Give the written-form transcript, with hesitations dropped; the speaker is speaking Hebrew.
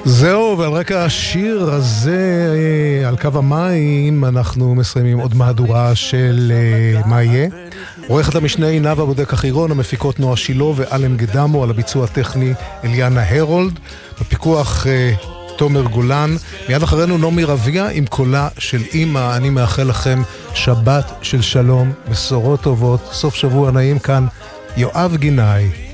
זהו, ועל רקע השיר הזה, על קו המים, אנחנו מסיימים עוד מהדורה של מה יהיה. עורכת המשנה נאוה בודק החירון, המפיקות נועה שילו ואלן גדמו, על הביצוע הטכני אליאנה הרולד, בפיקוח תומר גולן. מיד אחרינו נעמי רביע עם קולה של אמא. אני מאחל לכם שבת של שלום, בשורות טובות, סוף שבוע נעים. כאן יואב גינאי.